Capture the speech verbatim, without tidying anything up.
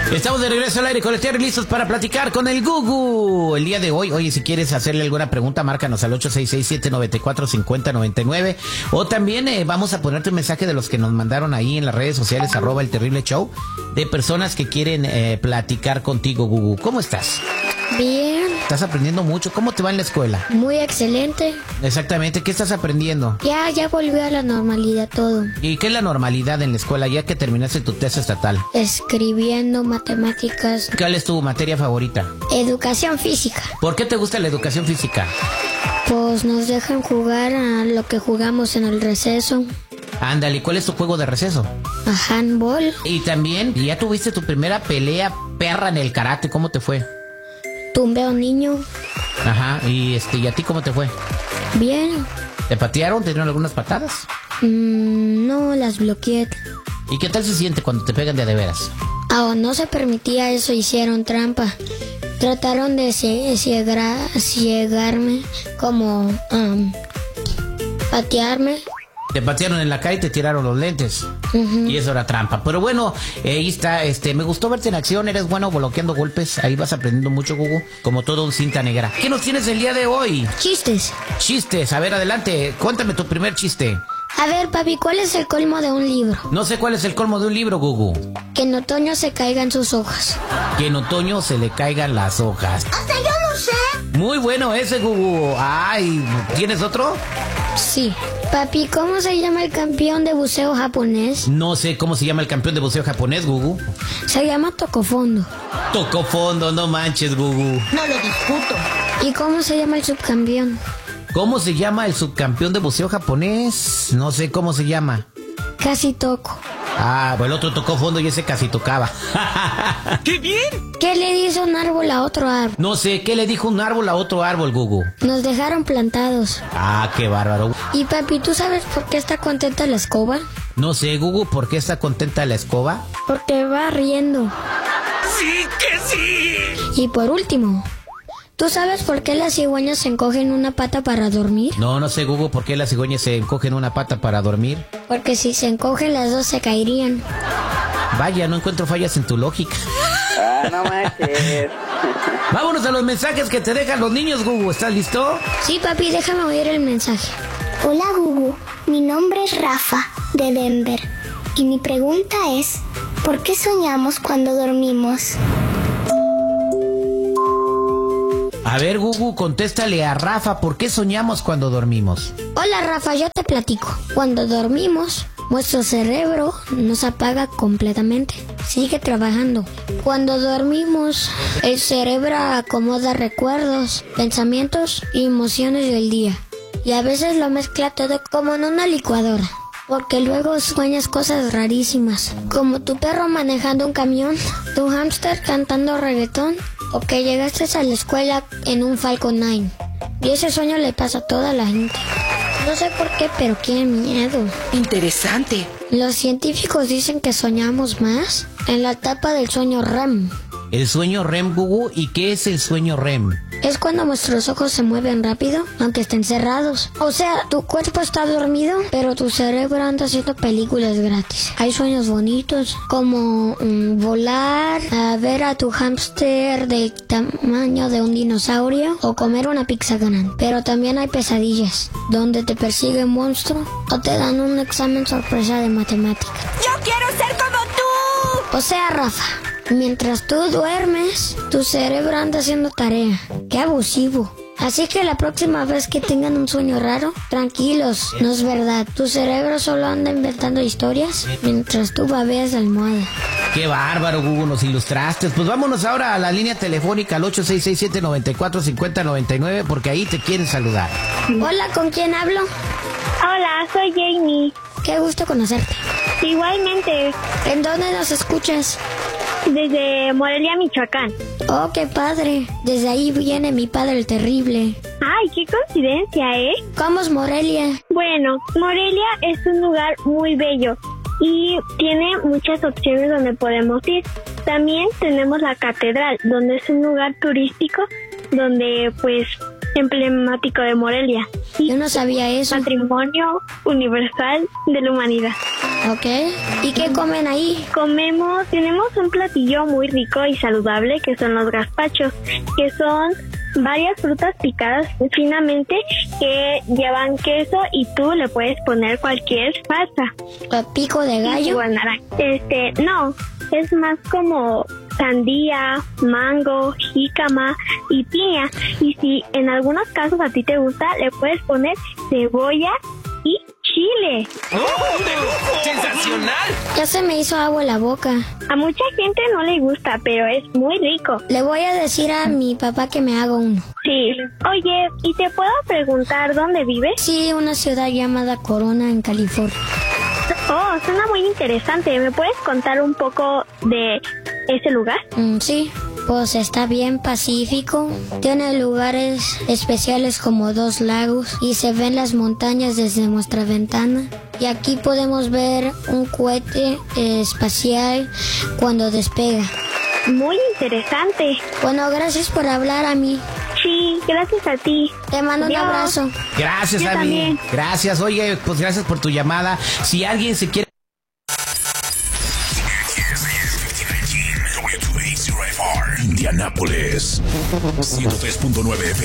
Estamos de regreso al aire con el Terry, listos para platicar con el Gugu. El día de hoy, oye, si quieres hacerle alguna pregunta, márcanos al ocho seis seis, siete nueve cuatro, cinco cero nueve nueve. O también eh, vamos a ponerte un mensaje de los que nos mandaron ahí en las redes sociales, arroba el terrible show, de personas que quieren eh, platicar contigo, Gugu. ¿Cómo estás? Bien. ¿Estás aprendiendo mucho? ¿Cómo te va en la escuela? Muy excelente. Exactamente, ¿qué estás aprendiendo? Ya, ya volvió a la normalidad todo. ¿Y qué es la normalidad en la escuela ya que terminaste tu tesis estatal? Escribiendo, matemáticas. ¿Cuál es tu materia favorita? Educación física. ¿Por qué te gusta la educación física? Pues nos dejan jugar a lo que jugamos en el receso. Ándale, ¿cuál es tu juego de receso? A handball. Y también, ya tuviste tu primera pelea perra en el karate, ¿cómo te fue? Tumbé a un niño. Ajá, y este, ¿y a ti cómo te fue? Bien. ¿Te patearon? ¿Te dieron algunas patadas? Mm, no, las bloqueé. ¿Y qué tal se siente cuando te pegan de a de veras? Ah, no se permitía eso, hicieron trampa. Trataron de ciegar, ciegarme, como um, patearme. Te patearon en la calle y te tiraron los lentes. Uh-huh. Y eso era trampa. Pero bueno, eh, ahí está, este, me gustó verte en acción, eres bueno bloqueando golpes, ahí vas aprendiendo mucho, Gugu, como todo un cinta negra. ¿Qué nos tienes el día de hoy? Chistes. Chistes, a ver, adelante, cuéntame tu primer chiste. A ver, papi, ¿cuál es el colmo de un libro? No sé cuál es el colmo de un libro, Gugu. Que en otoño se caigan sus hojas. Que en otoño se le caigan las hojas. Hasta yo lo sé. Muy bueno ese, Gugu. Ay, ¿tienes otro? Sí. Papi, ¿cómo se llama el campeón de buceo japonés? No sé cómo se llama el campeón de buceo japonés, Gugu. Se llama Tocofondo. Tocofondo, no manches, Gugu. No lo discuto. ¿Y cómo se llama el subcampeón? ¿Cómo se llama el subcampeón de buceo japonés? No sé cómo se llama. Casi toco. Ah, pues el otro tocó fondo y ese casi tocaba. ¡Qué bien! ¿Qué le dice un árbol a otro árbol? No sé, ¿qué le dijo un árbol a otro árbol, Gugu? Nos dejaron plantados. Ah, qué bárbaro. Y papi, ¿tú sabes por qué está contenta la escoba? No sé, Gugu, ¿por qué está contenta la escoba? Porque va riendo. ¡Sí que sí! Y por último, ¿tú sabes por qué las cigüeñas se encogen una pata para dormir? No, no sé, Gugu, ¿por qué las cigüeñas se encogen una pata para dormir? Porque si se encogen las dos se caerían. Vaya, no encuentro fallas en tu lógica. Ah, no manches. Vámonos a los mensajes que te dejan los niños, Gugu. ¿Estás listo? Sí, papi, déjame oír el mensaje. Hola, Gugu. Mi nombre es Rafa, de Denver. Y mi pregunta es, ¿por qué soñamos cuando dormimos? A ver, Gugu, contéstale a Rafa, ¿por qué soñamos cuando dormimos? Hola, Rafa, yo te platico. Cuando dormimos, nuestro cerebro nos apaga completamente. Sigue trabajando. Cuando dormimos, el cerebro acomoda recuerdos, pensamientos y emociones del día. Y a veces lo mezcla todo como en una licuadora. Porque luego sueñas cosas rarísimas, como tu perro manejando un camión, tu hámster cantando reggaetón, o que llegaste a la escuela en un Falcon nueve. Y ese sueño le pasa a toda la gente. No sé por qué, pero qué miedo. Interesante. Los científicos dicen que soñamos más en la etapa del sueño R E M. El sueño R E M, Gugu, ¿y qué es el sueño R E M? Es cuando nuestros ojos se mueven rápido, aunque estén cerrados. O sea, tu cuerpo está dormido, pero tu cerebro anda haciendo películas gratis. Hay sueños bonitos, como um, volar, a ver a tu hámster del tamaño de un dinosaurio, o comer una pizza grande. Pero también hay pesadillas, donde te persigue un monstruo, o te dan un examen sorpresa de matemáticas. ¡Yo quiero ser como tú! O sea, Rafa, mientras tú duermes, tu cerebro anda haciendo tarea. ¡Qué abusivo! Así que la próxima vez que tengan un sueño raro, tranquilos, no es verdad. Tu cerebro solo anda inventando historias mientras tú babeas la almohada. ¡Qué bárbaro, Gugu! Nos ilustraste. Pues vámonos ahora a la línea telefónica al ocho seis seis, siete nueve cuatro, cinco cero nueve nueve porque ahí te quieren saludar. Hola, ¿con quién hablo? Hola, soy Jamie. Qué gusto conocerte. Igualmente, ¿En dónde nos escuchas? desde Morelia, Michoacán. Oh, qué padre. Desde ahí viene mi padre el terrible. Ay, qué coincidencia, ¿eh? ¿Cómo es Morelia? Bueno, Morelia es un lugar muy bello y tiene muchas opciones donde podemos ir. También tenemos la catedral, donde es un lugar turístico, donde pues emblemático de Morelia. Sí. Yo no sabía eso. Patrimonio universal de la humanidad. Ok. ¿Y qué comen ahí? Comemos, tenemos un platillo muy rico y saludable que son los gazpachos, que son varias frutas picadas finamente que llevan queso y tú le puedes poner cualquier salsa. ¿Pico de gallo? Igual naranja. Este, no, es más como sandía, mango, jícama y piña. Y si en algunos casos a ti te gusta, le puedes poner cebolla y chile. ¡Oh, de lujo! ¡Sensacional! Ya se me hizo agua en la boca. A mucha gente no le gusta, pero es muy rico. Le voy a decir a mi papá que me haga uno. Sí. Oye, ¿y te puedo preguntar dónde vives? Sí, una ciudad llamada Corona, en California. Oh, suena muy interesante. ¿Me puedes contar un poco de ese lugar? Mm, sí, pues está bien pacífico. Tiene lugares especiales como dos lagos y se ven las montañas desde nuestra ventana. Y aquí podemos ver un cohete eh, espacial cuando despega. Muy interesante. Bueno, gracias por hablar a mí. Sí, gracias a ti. Te mando Adiós. un abrazo. Gracias, Yo Abby. también. Gracias. Oye, pues gracias por tu llamada. Si alguien se quiere... Indianápolis ciento tres punto nueve F